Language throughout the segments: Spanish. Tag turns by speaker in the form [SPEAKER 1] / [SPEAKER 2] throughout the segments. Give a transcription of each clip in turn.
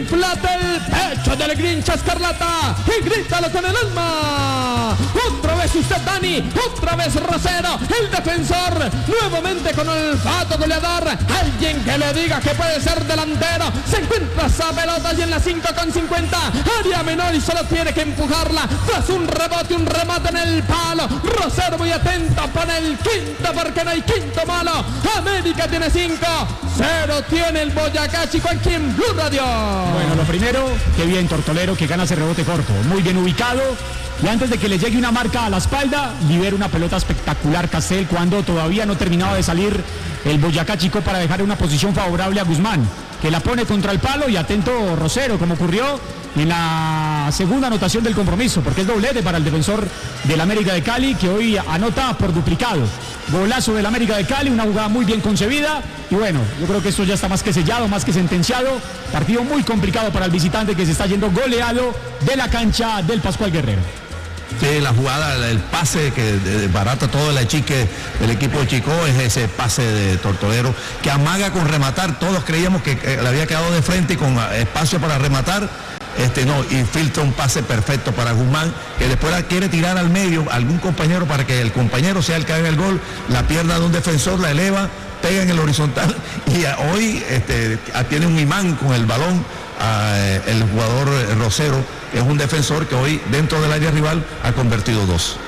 [SPEAKER 1] inflate el pecho del Grincha Escarlata y grítalo con el alma. Otra vez usted, Dani, otra vez Rosero, el defensor, nuevamente con olfato goleador, alguien que le diga que puede ser delantero. Se encuentra esa pelota y en la 5,50, área menor y solo tiene que empujarla tras un rebote, un remate en el palo. Rosero muy atento, pone el quinto porque no hay quinto malo. América tiene 5, 0 tiene el Boyacá Chicó aquí en Blue Radio.
[SPEAKER 2] Bueno, lo primero, qué bien Tortolero que gana ese rebote corto, muy bien ubicado. Y antes de que le llegue una marca a la espalda, libera una pelota espectacular Castel cuando todavía no terminaba de salir el Boyacá Chicó para dejar una posición favorable a Guzmán, que la pone contra el palo y atento Rosero, como ocurrió en la segunda anotación del compromiso, porque es doblete para el defensor del América de Cali, que hoy anota por duplicado. Golazo del América de Cali, una jugada muy bien concebida, y bueno, yo creo que esto ya está más que sellado, más que sentenciado. Partido muy complicado para el visitante que se está yendo goleado de la cancha del Pascual Guerrero.
[SPEAKER 3] Sí, la jugada, el pase que barata todo el achique del equipo de Chicó es ese pase de Tortolero que amaga con rematar. Todos creíamos que le había quedado de frente y con espacio para rematar. No, y filtra un pase perfecto para Guzmán, que después quiere tirar al medio a algún compañero para que el compañero sea el que haga el gol, la pierna de un defensor, la eleva, pega en el horizontal y hoy tiene un imán con el balón el jugador Rosero, que es un defensor que hoy dentro del área rival ha convertido 2.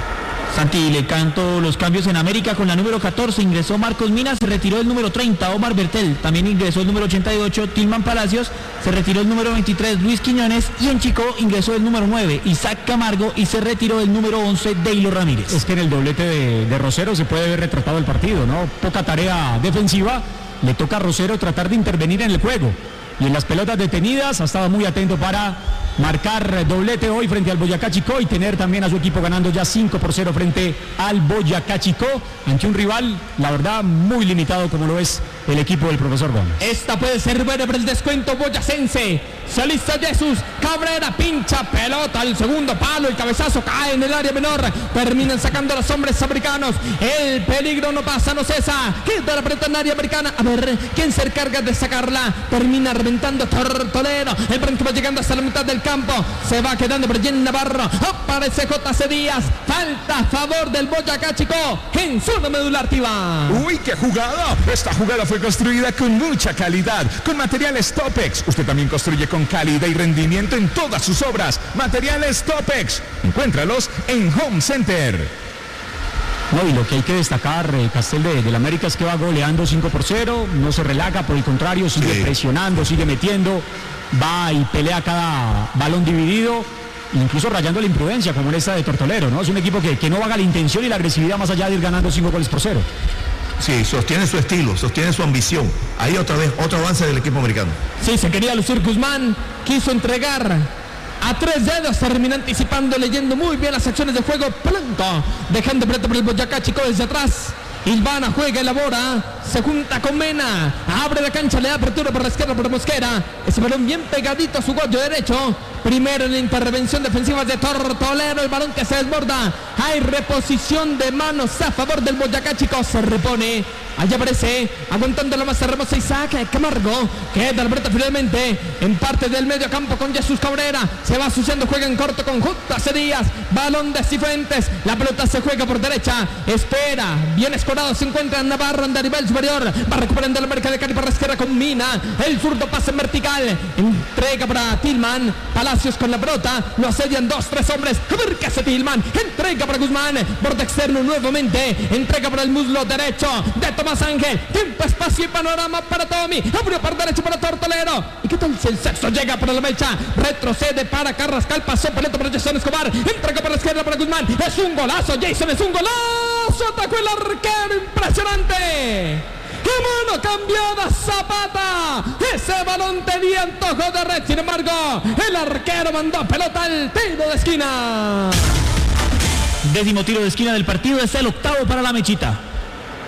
[SPEAKER 4] Santi, le canto los cambios en América. Con la número 14 ingresó Marcos Minas, se retiró el número 30, Omar Bertel. También ingresó el número 88, Tilman Palacios, se retiró el número 23, Luis Quiñones. Y en Chicó ingresó el número 9, Isaac Camargo, y se retiró el número 11, Deilo Ramírez.
[SPEAKER 2] Es que en el doblete de Rosero se puede ver retratado el partido, ¿no? Poca tarea defensiva, le toca a Rosero tratar de intervenir en el juego. Y en las pelotas detenidas ha estado muy atento para marcar doblete hoy frente al Boyacá Chicó y tener también a su equipo ganando ya 5-0 frente al Boyacá Chicó, ante un rival, la verdad, muy limitado como lo es el equipo del profesor Gómez.
[SPEAKER 1] Esta puede ser buena para el descuento boyacense. Se alista Jesús Cabrera, pincha pelota al segundo palo, el cabezazo cae en el área menor, terminan sacando a los hombres americanos. El peligro no pasa, no cesa, queda la pelota en área americana. A ver, ¿quién se encarga de sacarla? Termina reventando Tortolero, el balón que va llegando hasta la mitad del campo, se va quedando por Jen Navarro, aparece JC Díaz, falta a favor del Boyacá Chicó en zona medular activa.
[SPEAKER 5] ¡Uy, qué jugada! Esta jugada fue construida con mucha calidad, con materiales Topex. Usted también construye con calidad y rendimiento en todas sus obras. Materiales Topex, encuéntralos en Home Center.
[SPEAKER 2] No, y lo que hay que destacar, Castel del América, es que va goleando 5-0, no se relaja, por el contrario, sigue presionando, sigue metiendo, va y pelea cada balón dividido, incluso rayando la imprudencia, como en esta de Tortolero, ¿no? Es un equipo que no haga la intención y la agresividad más allá de ir ganando 5-0.
[SPEAKER 3] Sí, sostiene su estilo, sostiene su ambición. Ahí otra vez, otro avance del equipo americano.
[SPEAKER 1] Sí, se quería lucir Guzmán, quiso entregar a 3 dedos, termina anticipando, leyendo muy bien las acciones de juego, pronto, dejando preto por el Boyacá Chicó desde atrás. Ilvana juega, elabora, se junta con Mena, abre la cancha, le da apertura por la izquierda por Mosquera, ese balón bien pegadito a su guayo derecho. Primero en la intervención defensiva de Tortolero, el balón que se desborda, hay reposición de manos a favor del Boyacá Chicó, se repone, allá aparece, aguantando la más hermosa Isaac Camargo, queda Alberto finalmente en parte del medio campo con Jesús Cabrera, se va asociando, juega en corto con JC Díaz, balón de Cifuentes, la pelota se juega por derecha, espera, bien escorado, se encuentra en Navarro en nivel superior, va recuperando la América de Cali por la izquierda con Mina, el zurdo pase en vertical, entrega para Tilman, Palacios con la pelota, lo asedian 2-3 hombres, a ver qué hace Tilman, entrega para Guzmán, borde externo nuevamente, entrega para el muslo derecho de Tomás Ángel, tiempo, espacio y panorama para Tommy, abrió por derecho para Tortolero, y qué tal si el sexto llega para la mecha, retrocede para Carrascal, pasó pelota para Jason Escobar, entrega para la izquierda para Guzmán, es un golazo, Jason es un golazo, atacó el arquero, impresionante. ¡Qué mano cambiada Zapata! Ese balón tenía antojo de red, sin embargo, el arquero mandó pelota al tiro de esquina.
[SPEAKER 4] 10º tiro de esquina del partido, es el 8º para la mechita.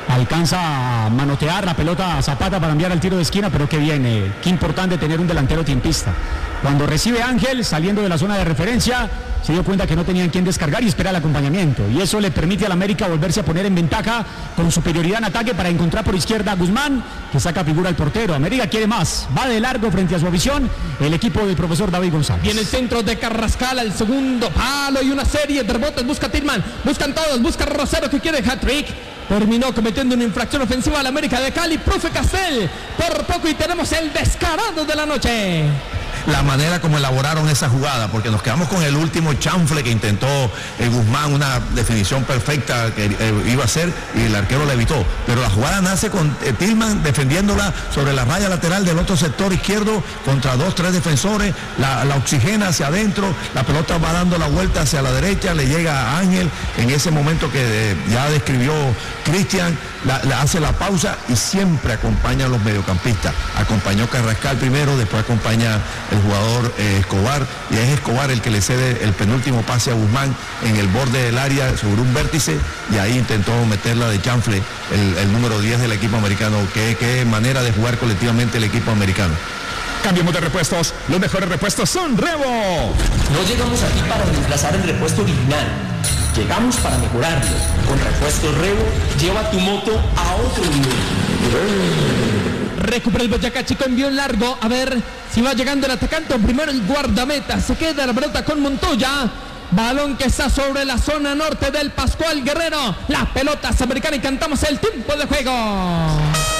[SPEAKER 2] Alcanza a manotear la pelota a Zapata para enviar al tiro de esquina, pero qué bien, qué importante tener un delantero tiempista. Cuando recibe Ángel, saliendo de la zona de referencia, se dio cuenta que no tenían quien descargar y espera el acompañamiento. Y eso le permite al América volverse a poner en ventaja con superioridad en ataque para encontrar por izquierda a Guzmán, que saca figura al portero. América quiere más, va de largo frente a su afición el equipo del profesor David González.
[SPEAKER 1] Viene el centro de Carrascal al segundo palo y una serie de rebotes. Busca Tillman, buscan todos, busca Rosero que quiere hat-trick. Terminó cometiendo una infracción ofensiva al América de Cali. Profe Castel, por poco y tenemos el descarado de la noche.
[SPEAKER 3] La manera como elaboraron esa jugada, porque nos quedamos con el último chanfle que intentó Guzmán, una definición perfecta que iba a hacer y el arquero la evitó, pero la jugada nace con Tillman defendiéndola sobre la raya lateral del otro sector izquierdo contra 2-3 defensores, la oxigena hacia adentro, la pelota va dando la vuelta hacia la derecha, le llega a Ángel en ese momento que ya describió Cristian, hace la pausa y siempre acompaña a los mediocampistas. Acompañó Carrascal primero, después acompaña el jugador Escobar, y es Escobar el que le cede el penúltimo pase a Guzmán en el borde del área sobre un vértice, y ahí intentó meterla de chanfle el número 10 del equipo americano. Qué manera de jugar colectivamente el equipo americano.
[SPEAKER 5] Cambiemos de repuestos, los mejores repuestos son Revo.
[SPEAKER 6] No llegamos aquí para reemplazar el repuesto original, llegamos para mejorarlo. Con Repuestos Revo, lleva tu moto a otro nivel.
[SPEAKER 1] Recupera el Boyacá Chico, envió en largo, a ver si va llegando el atacante o primero el guardameta. Se queda la pelota con Montoya. Balón que está sobre la zona norte del Pascual Guerrero. La pelota es americana y cantamos el tiempo de juego.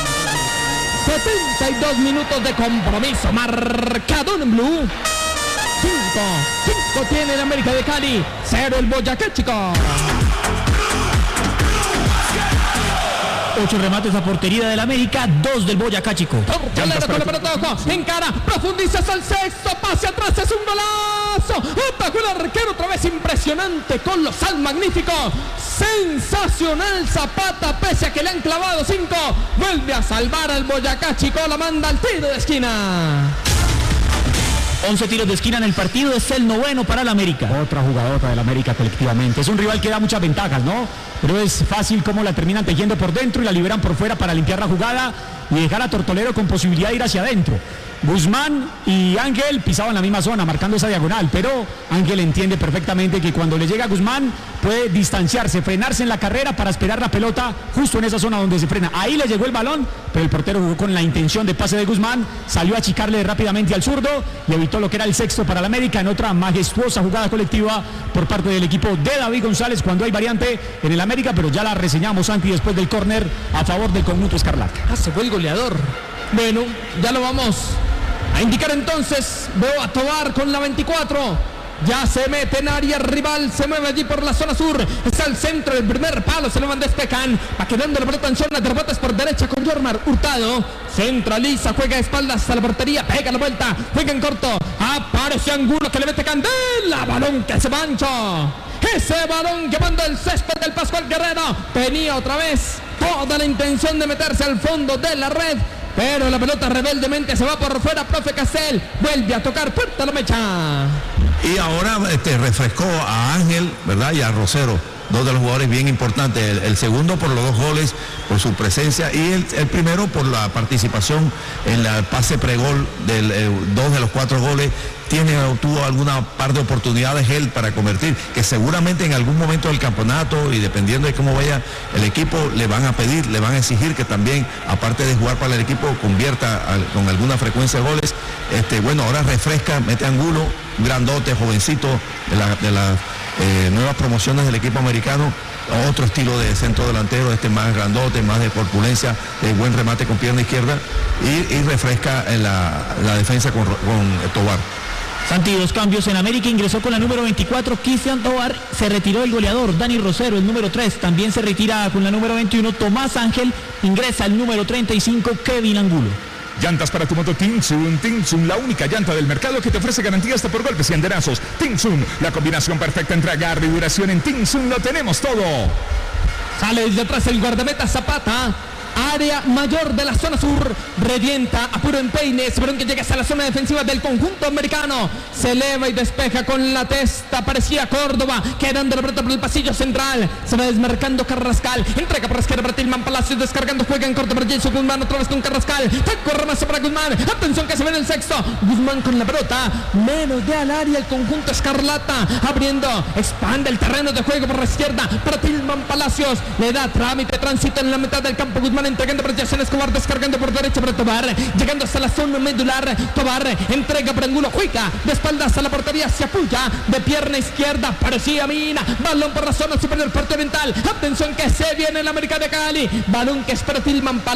[SPEAKER 1] 72 minutos de compromiso, marcador en blue. 5 tiene el América de Cali, 0 el Boyacá Chico.
[SPEAKER 4] 8 remates a portería del América, 2 del Boyacá Chico.
[SPEAKER 1] Tortolero con la pelota, ojo, encara, profundiza hasta el sexto, pase atrás, es un golazo. Atacó el arquero otra vez, impresionante, colosal, magnífico, sensacional Zapata, pese a que le han clavado 5, vuelve a salvar al Boyacá Chico, la manda al tiro de esquina.
[SPEAKER 4] 11 tiros de esquina en el partido, es el 9º para el América.
[SPEAKER 2] Otra jugadora del América colectivamente. Es un rival que da muchas ventajas, ¿no? Pero es fácil cómo la terminan tejiendo por dentro y la liberan por fuera para limpiar la jugada y dejar a Tortolero con posibilidad de ir hacia adentro. Guzmán y Ángel pisaban la misma zona, marcando esa diagonal, pero Ángel entiende perfectamente que cuando le llega a Guzmán puede distanciarse, frenarse en la carrera para esperar la pelota justo en esa zona donde se frena. Ahí le llegó el balón, pero el portero jugó con la intención de pase de Guzmán, salió a achicarle rápidamente al zurdo y evitó lo que era el sexto para el América en otra majestuosa jugada colectiva por parte del equipo de David González cuando hay variante en el América, pero ya la reseñamos, Santi, después del córner a favor del conjunto escarlata.
[SPEAKER 1] Se fue el goleador. Bueno, ya lo vamos a indicar entonces. Veo a Tobar con la 24. Ya se mete en área rival, se mueve allí por la zona sur. Está al centro del primer palo, se lo van despecan. Va quedando la pelota en zona de rebotes por derecha con Yormar Hurtado. Centraliza, juega a espaldas a la portería, pega la vuelta, juega en corto. Aparece Angulo que le mete candela. Balón que se mancha. Ese balón que manda el césped del Pascual Guerrero. Tenía otra vez toda la intención de meterse al fondo de la red, pero la pelota rebeldemente se va por fuera. Profe Castel vuelve a tocar puerta la mecha.
[SPEAKER 3] Y ahora refrescó a Ángel, ¿verdad? Y a Rosero, dos de los jugadores bien importantes. El segundo por los 2 goles, por su presencia, y el primero por la participación en el pase pregol del 2 de los 4 goles. Tuvo alguna par de oportunidades él para convertir, que seguramente en algún momento del campeonato y dependiendo de cómo vaya el equipo, le van a pedir, le van a exigir que también, aparte de jugar para el equipo, convierta con alguna frecuencia de goles. Bueno, ahora refresca, mete Angulo, un grandote, jovencito, de las nuevas promociones del equipo americano. Otro estilo de centro delantero, más grandote, más de corpulencia, de buen remate con pierna izquierda, y refresca en la defensa con Tobar.
[SPEAKER 4] Santi, 2 cambios en América, ingresó con la número 24 Cristian Tobar, se retiró el goleador Dani Rosero, el número 3, también se retira con la número 21 Tomás Ángel, ingresa el número 35 Kevin Angulo.
[SPEAKER 5] Llantas para tu moto Tinsun. Tinsun, la única llanta del mercado que te ofrece garantía hasta por golpes y enderazos. Tinsun, la combinación perfecta entre agarre y duración. En Tinsun lo tenemos todo.
[SPEAKER 1] Sale desde atrás el guardameta Zapata. área mayor de la zona sur, revienta a puro empeine, ese balón que llega hasta la zona defensiva del conjunto americano, se eleva y despeja con la testa, parecía Córdoba, quedando la pelota por el pasillo central, se va desmarcando Carrascal, entrega por izquierda para Tilman Palacios, descargando, juega en corto para Jason Guzmán, otra vez con Carrascal, taco remazo para Guzmán, atención que se ve en el sexto, Guzmán con la pelota, menos de al área el conjunto escarlata, abriendo, expande el terreno de juego por la izquierda para Tilman Palacios, le da trámite, tránsito en la mitad del campo, Guzmán entregando para Jason Escobar, descargando por derecha para Tobar, llegando hasta la zona medular, Tobar entrega por Angulo, juega de espaldas a la portería, se apoya de pierna izquierda, parecía Mina, balón por la zona superior, parte oriental, atención que se viene el América de Cali, balón que espera Tilman Palacios.